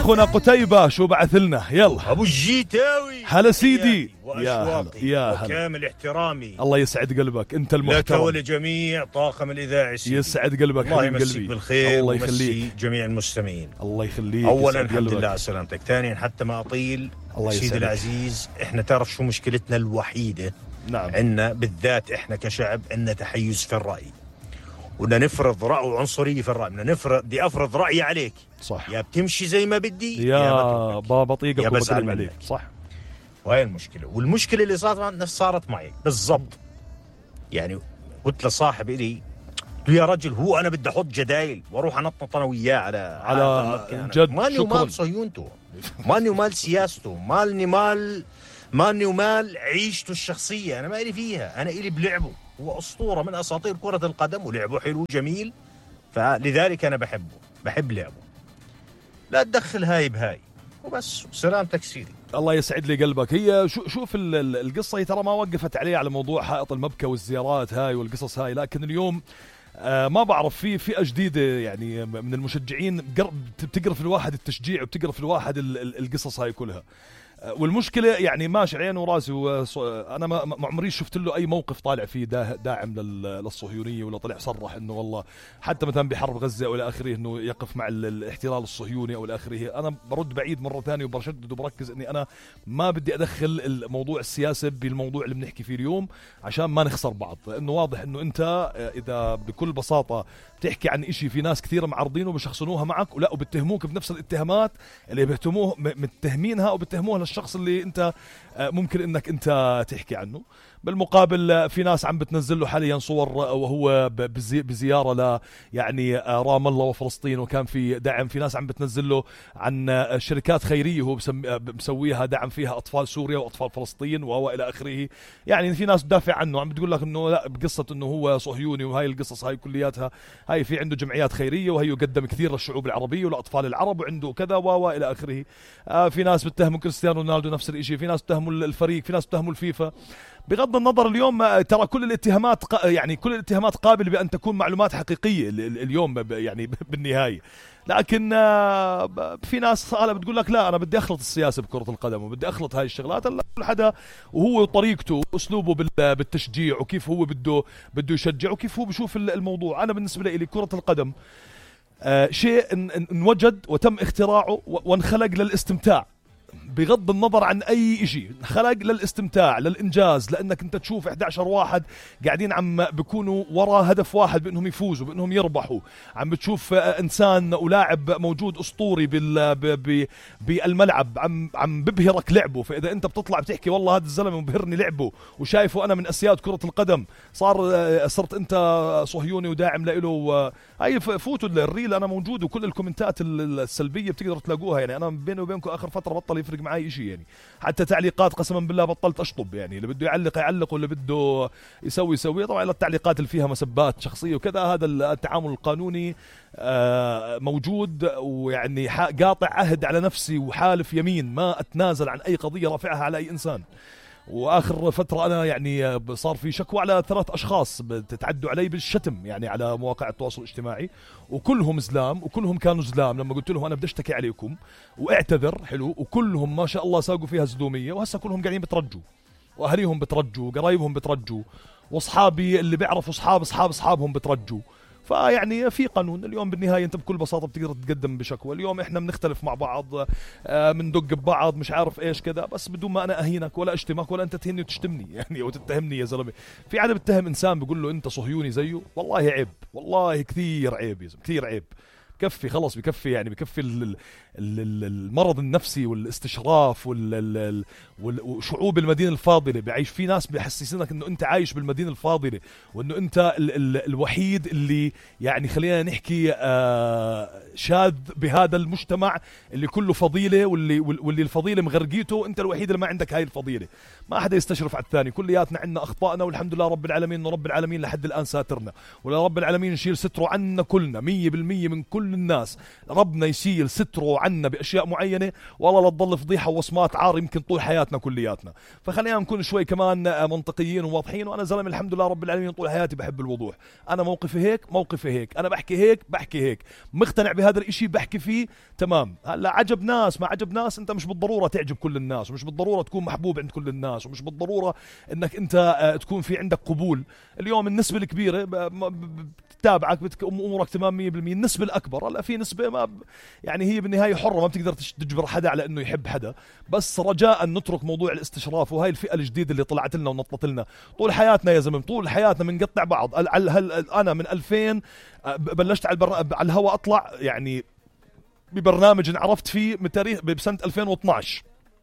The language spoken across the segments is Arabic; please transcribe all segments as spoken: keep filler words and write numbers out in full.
اخونا قتيبة شو بعث لنا؟ يلا ابو الجيتاوي. هلا سيدي. يا هلا يا هلا وكامل احترامي. الله يسعد قلبك، انت المحترم لك ولجميع طاقم الاذاعي سيدي. يسعد قلبك. الله يمسيك بالخير. الله يخليك جميع المستمعين. الله يخليك. اولا الحمد لله على سلامتك، ثانيا حتى ما اطيل الله سيدي العزيز، احنا تعرف شو مشكلتنا الوحيده؟ نعم. عندنا بالذات احنا كشعب عندنا تحيز في الراي، بدنا نفرض رأي وعنصريه في الراي، بدنا نفرض بدي افرض رايي عليك. صح. يا بتمشي زي ما بدي يا, يا بطيقك يا بزعل عليك. صح. وهي المشكله، والمشكله اللي صارت نفس صارت معي بالضبط. يعني قلت لصاحب الي يا رجل، هو انا بدي احط جدايل واروح انطط انا وياه على على جد. ماني ومال صهيونته، ماني ومال سياسته، مالني مال ماني ومال عيشته الشخصيه، انا ما الي فيها، انا الي بلعبه. هو اسطوره من اساطير كره القدم ولعبه حلو جميل، فلذلك انا بحبه، بحب لعبه. لا تدخل هاي بهاي وبس. سلامتك سيدي. الله يسعد لي قلبك. هي شو شوف القصه ترى ما وقفت عليه على موضوع حائط المبكى والزيارات هاي والقصص هاي، لكن اليوم آه ما بعرف في فئه جديده يعني من المشجعين بتقرف الواحد التشجيع وبتقرف الواحد القصص هاي كلها. والمشكله يعني ماشي عين وراسي، انا ما عمري شفت له اي موقف طالع فيه داعم للصهيونيه، ولا طلع صرح انه والله حتى مثلا بحرب غزه او الى اخره انه يقف مع الاحتلال الصهيوني او الى اخره. انا برد بعيد مره ثانيه وبشدد وبركز اني انا ما بدي ادخل الموضوع السياسي بالموضوع اللي بنحكي فيه اليوم عشان ما نخسر بعض، لانه واضح انه انت اذا بكل بساطه بتحكي عن إشي في ناس كثيره معارضينه وبشخصنوها معك ولا وبتهموك بنفس الاتهامات اللي بيهتموه متهمينها وبتهموها الشخص اللي انت ممكن انك انت تحكي عنه. بالمقابل في ناس عم بتنزل له حاليا صور وهو بزياره ل يعني رام الله وفلسطين وكان في دعم، في ناس عم بتنزل له عن شركات خيريه هو مسويها دعم فيها اطفال سوريا واطفال فلسطين والى اخره. يعني في ناس تدافع عنه، عم بتقول لك انه لا بقصه انه هو صهيوني، وهاي القصص هاي كلياتها هاي في عنده جمعيات خيريه وهي يقدم كثير للشعوب العربيه والاطفال العرب وعنده كذا والى اخره. آه في ناس بتهموا كريستيانو رونالدو نفس الشيء، في ناس بتهموا الفريق، في ناس بتهموا الفيفا. بغض النظر اليوم ترى كل الاتهامات يعني كل الاتهامات قابل بأن تكون معلومات حقيقية اليوم يعني بالنهاية، لكن في ناس صالة بتقول لك لا أنا بدي أخلط السياسة بكرة القدم وبدي أخلط هاي الشغلات. كل حدا وهو طريقته وأسلوبه بالتشجيع وكيف هو بده بده يشجع وكيف هو بشوف الموضوع. أنا بالنسبة لي كرة القدم شيء انوجد وتم اختراعه وانخلق للاستمتاع بغض النظر عن اي شيء، خلق للاستمتاع للانجاز، لانك انت تشوف إحدى عشر واحد قاعدين عم بيكونوا ورا هدف واحد بانهم يفوزوا بانهم يربحوا، عم بتشوف انسان ولاعب موجود اسطوري بال بالملعب عم عم ببهرك لعبه. فاذا انت بتطلع بتحكي والله هذا الزلمه مبهرني لعبه وشايفه انا من اسياد كره القدم، صار صرت انت صهيوني وداعم له. هاي فوتوا الريل انا موجود وكل الكومنتات السلبيه بتقدروا تلاقوها. يعني انا بيني وبينكم اخر فتره بطل يفرق معي شيء، يعني حتى تعليقات قسما بالله بطلت اشطب، يعني اللي بده يعلق يعلق واللي بده يسوي يسوي. طبعا التعليقات اللي فيها مسبات شخصيه وكذا هذا التعامل القانوني موجود، ويعني قاطع عهد على نفسي وحالف يمين ما اتنازل عن اي قضيه رافعها على اي انسان. واخر فتره انا يعني صار في شكوى على ثلاث اشخاص بتتعدوا علي بالشتم يعني على مواقع التواصل الاجتماعي، وكلهم زلام وكلهم كانوا زلام لما قلت لهم انا بدي اشتكي عليكم واعتذر حلو، وكلهم ما شاء الله ساقوا فيها زلوميه، وهسه كلهم قاعدين بترجوا واهليهم بترجوا وقرايبهم بترجوا واصحابي اللي بيعرفوا اصحاب اصحاب اصحابهم بترجوا. فيعني في قانون اليوم بالنهاية انت بكل بساطة بتقدر تقدم بشكوى. اليوم احنا بنختلف مع بعض بندق ببعض مش عارف ايش كذا، بس بدون ما انا اهينك ولا اشتمك ولا انت تهني وتشتمني يعني وتتهمني يا زلمه. في عادة بتهم انسان بيقول له انت صهيوني زيه، والله عيب، والله كثير عيب يا زلمه كثير عيب. بكفي خلص بكفي يعني بكفي المرض النفسي والاستشراف وشعوب المدينة الفاضلة. بعيش في ناس بيحسسنك انه انت عايش بالمدينة الفاضلة وانه انت ال ال الوحيد اللي يعني خلينا نحكي آه شاذ بهذا المجتمع اللي كله فضيلة، واللي واللي الفضيلة مغرقيته انت الوحيد اللي ما عندك هاي الفضيلة. ما حدا يستشرف على الثاني، كلياتنا عندنا اخطائنا والحمد لله رب العالمين انه رب العالمين لحد الان ساترنا، ولا رب العالمين يشيل ستره عنا كلنا مية بالمية من كل كل الناس ربنا يشيل ستره عنا باشياء معينه، والله لا تضل فضيحه ووصمات عار يمكن طول حياتنا كلياتنا. فخلينا نكون شوي كمان منطقيين وواضحين. وانا زلمه الحمد لله رب العالمين طول حياتي بحب الوضوح. انا موقفي هيك موقفي هيك، انا بحكي هيك بحكي هيك، مقتنع بهذا الاشي بحكي فيه تمام. هلا عجب ناس ما عجب ناس، انت مش بالضروره تعجب كل الناس، ومش بالضروره تكون محبوب عند كل الناس، ومش بالضروره انك انت تكون في عندك قبول. اليوم النسبه الكبيره بتتابعك امورك تمام مية بالمية. النسبه الاكبر هلا في نسبه ما يعني هي بالنهايه حره، ما بتقدر تجبر حدا على انه يحب حدا. بس رجاء نترك موضوع الاستشراف وهاي الفئه الجديده اللي طلعت لنا ونطلت لنا طول حياتنا يا زلمه. طول حياتنا بنقطع بعض. انا من ألفين بلشت على, البر... على الهواء اطلع يعني ببرنامج انعرفت فيه من تاريخ بسنه ألفين واثناشر.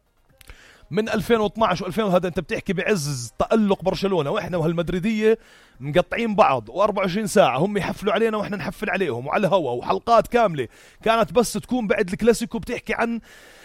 من ألفين واثناشر و2000 هذا انت بتحكي بعز تألق برشلونة، واحنا وهالمدريدية مقطعين بعض وأربعة وعشرين ساعة هم يحفلوا علينا واحنا نحفل عليهم، وعلى الهوا وحلقات كاملة كانت بس تكون بعد الكلاسيكو بتحكي عن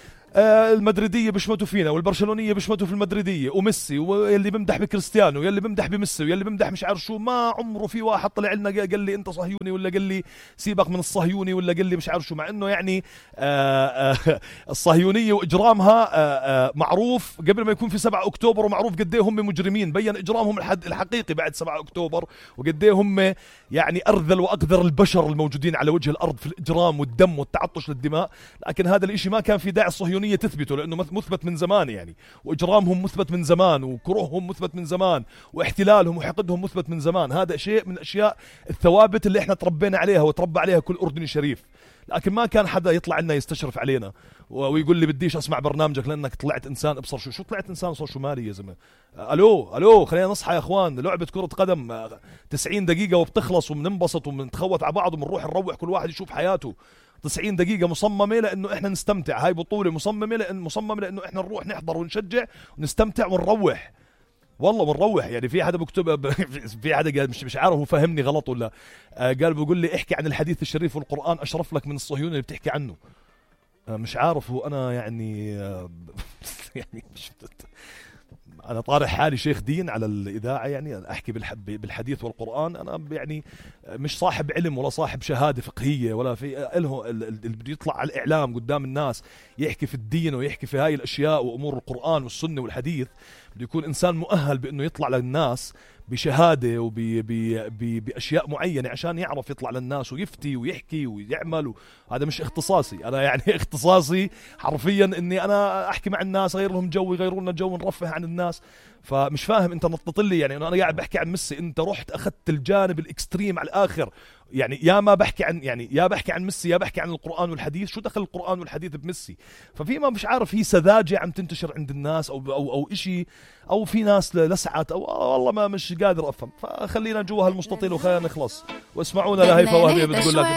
آه المدريدية بشمتوا فينا والبرشلونية بشمتوا في المدريدية وميسي واللي بمدح بكريستيانو واللي بمدح بميسي واللي بمدح مش عارف شو. ما عمره في واحد طلع لنا قال لي انت صهيوني ولا قال لي سيبك من الصهيوني ولا قال لي مش عارف شو. مع انه يعني آه آه الصهيونية واجرامها آه آه معروف قبل ما يكون في سبعة اكتوبر، ومعروف قد ايه هم مجرمين. بين اجرامهم الحقيقي بعد سبعة اكتوبر، وقد ايه هم يعني ارذل واقذر البشر الموجودين على وجه الارض في الاجرام والدم والتعطش للدماء. لكن هذا الاشي ما كان في داعي الصهيونية تثبته، لأنه مثبت من زمان يعني، وإجرامهم مثبت من زمان، وكرههم مثبت من زمان، واحتلالهم وحقدهم مثبت من زمان. هذا شيء من الأشياء الثوابت اللي احنا تربينا عليها وتربى عليها كل أردني شريف. لكن ما كان حدا يطلع لنا يستشرف علينا ويقول لي بديش أسمع برنامجك لأنك طلعت إنسان ابصر شو. شو طلعت إنسان صار شو مالي يا زلمة؟ ألو ألو خلينا نصحى يا أخوان. لعبة كرة قدم تسعين دقيقة وبتخلص، وبننبسط وبنتخوت على بعض وبنروح نروح كل واحد يشوف حياته. تسعين دقيقة مصممة لأنه إحنا نستمتع. هاي بطولة مصممة لأن مصممة لأنه إحنا نروح نحضر ونشجع ونستمتع ونروح. والله ونروح. يعني في حدا بكتب في حدا قال مش مش عارف هو فهمني غلط ولا آه قال بيقول لي احكي عن الحديث الشريف والقرآن أشرف لك من الصهيون اللي بتحكي عنه. آه مش عارف هو أنا يعني آه يعني مش أنا طارح حالي شيخ دين على الإذاعة يعني أحكي بالحديث والقرآن. أنا يعني مش صاحب علم ولا صاحب شهادة فقهية ولا في إله اللي بده يطلع على الإعلام قدام الناس يحكي في الدين ويحكي في هاي الأشياء وأمور القرآن والسنة والحديث. بده يكون إنسان مؤهل بأنه يطلع للناس بشهادة وبأشياء معينة عشان يعرف يطلع للناس ويفتي ويحكي ويعمل. هذا مش اختصاصي. أنا يعني اختصاصي حرفيا أني أنا أحكي مع الناس، غير لهم جو، يغيروا لنا جو، نرفه عن الناس. فمش فاهم أنت نطط لي يعني أنا قاعد بحكي عن ميسي، أنت رحت أخذت الجانب الإكستريم على الآخر. يعني يا ما بحكي عن يعني يا بحكي عن ميسي يا بحكي عن القرآن والحديث. شو دخل القرآن والحديث بميسي؟ ففي ما مش عارف هي سذاجة عم تنتشر عند الناس أو أو أو إشي، أو في ناس لسعت، أو والله ما مش قادر أفهم. فخلينا جوا هالمستطيل وخلينا نخلص واسمعونا لهيفا وهبي بتقول لك